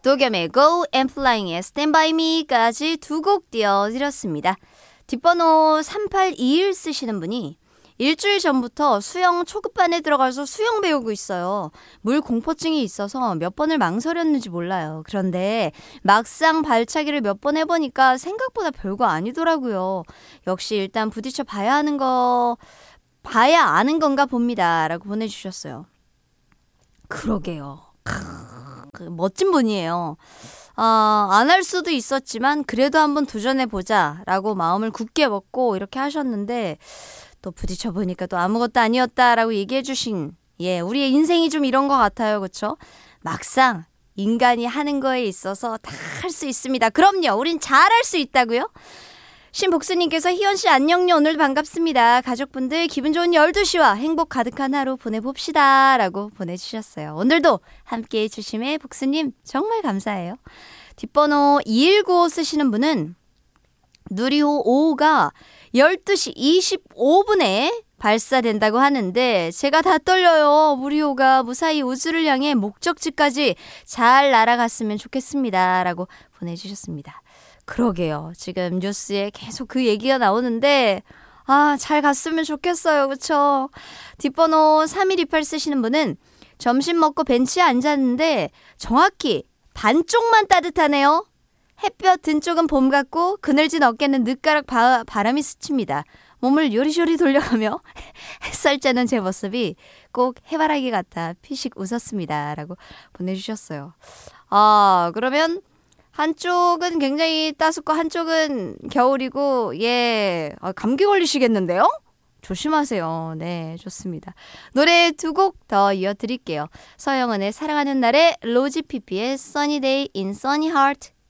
도겸의 Go and Flying의 Stand By Me까지 두 곡 띄워드렸습니다. 뒷번호 3821 쓰시는 분이 일주일 전부터 수영 초급반에 들어가서 수영 배우고 있어요. 물 공포증이 있어서 몇 번을 망설였는지 몰라요. 그런데 막상 발차기를 몇 번 해보니까 생각보다 별거 아니더라고요. 역시 일단 부딪혀 봐야 아는 건가 봅니다. 라고 보내주셨어요. 그러게요. 멋진 분이에요. 안 할 수도 있었지만 그래도 한번 도전해보자 라고 마음을 굳게 먹고 이렇게 하셨는데 또 부딪혀보니까 또 아무것도 아니었다라고 얘기해주신 우리의 인생이 좀 이런 것 같아요. 그렇죠? 막상 인간이 하는 거에 있어서 다 할 수 있습니다. 그럼요. 우린 잘할 수 있다고요? 신복수님께서 희연씨 안녕요. 오늘도 반갑습니다. 가족분들 기분 좋은 12시와 행복 가득한 하루 보내봅시다 라고 보내주셨어요. 오늘도 함께해 주심에 복수님 정말 감사해요. 뒷번호 2195 쓰시는 분은 누리호 5호가 12시 25분에 발사된다고 하는데 제가 다 떨려요. 누리호가 무사히 우주를 향해 목적지까지 잘 날아갔으면 좋겠습니다 라고 보내주셨습니다. 그러게요. 지금 뉴스에 계속 그 얘기가 나오는데 잘 갔으면 좋겠어요. 그렇죠? 뒷번호 3128 쓰시는 분은 점심 먹고 벤치에 앉았는데 정확히 반쪽만 따뜻하네요. 햇볕 든 쪽은 봄 같고 그늘진 어깨는 늦가락 바람이 스칩니다. 몸을 요리조리 돌려가며 햇살 쬐는 제 모습이 꼭 해바라기 같아 피식 웃었습니다. 라고 보내주셨어요. 그러면 한쪽은 굉장히 따숩고 한쪽은 겨울이고 감기 걸리시겠는데요? 조심하세요. 네, 좋습니다. 노래 두 곡 더 이어드릴게요. 서영은의 사랑하는 날에 로지피피의 Sunny Day in Sunny Heart